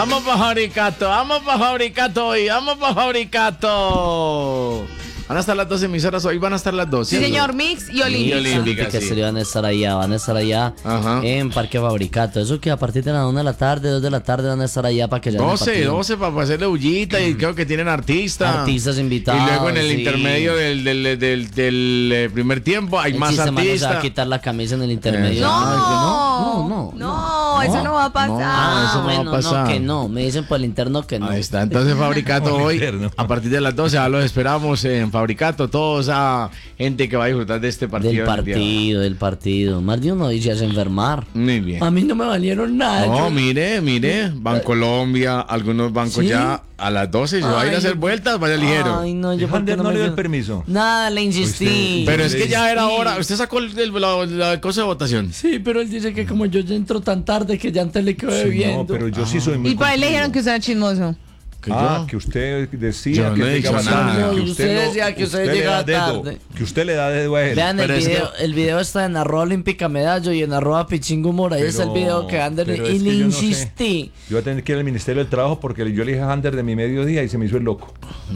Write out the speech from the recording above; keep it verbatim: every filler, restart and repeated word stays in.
Vamos para Fabricato, vamos para Fabricato hoy, vamos para Fabricato. Van a estar las dos emisoras, hoy van a estar las dos. Sí, señor, Mix y Olímpica. Y Olímpica, que sí. se van a estar allá, van a estar allá Ajá. en Parque Fabricato. Eso que a partir de la una de la tarde, dos de la tarde van a estar allá para que ya doce, doce para hacerle bullita y creo que tienen artistas. Artistas invitados. Y luego en el sí. intermedio del, del, del, del, del, eh, primer tiempo hay El más chiste, mano, se va a artistas. quitar la camisa en el intermedio. No, Ay, que no, no, no, no, eso no va a pasar. Ah, eso no va a bueno, pasar. no, que no. Me dicen por el interno que no. Ahí está, entonces Fabricato hoy, Interno. a partir de las doce, ya los esperamos en Fabricato, toda esa gente que va a disfrutar de este partido. Del el día de hoy. partido, del partido. Más de uno dice a enfermar. Muy bien. A mí no me valieron nada. No, yo- mire, mire, Bancolombia, algunos bancos ¿Sí? ya a las doce se va a ir a Ay. hacer vueltas, vaya ligero. Ay, no, yo por Hander qué no me le dio el dio- permiso. Nada, le insistí. Pero es que ya era Sí. hora. ¿Usted sacó el, el- la, la cosa de votación? Sí, pero él dice que como yo ya entro tan tarde que ya antes le quedo Sí, bebiendo. no, pero yo sí soy muy Y por ahí le contigo. dijeron que usted era chismoso. Que Ah, yo- que usted decía Yo no que he él dicho llegaba nada. tarde, que No, usted no- decía que usted le da llegaba dedo, tarde. que usted le da dedo a él. Vean el Pero es video, el video está en arroba olímpica medallo y en arroba pichingo humor. Ahí Pero- está el video que Ander pero y es le que yo no sé. insistí. Yo voy a tener que ir al Ministerio del Trabajo porque yo le dije a Hander de mi mediodía y se me hizo el loco.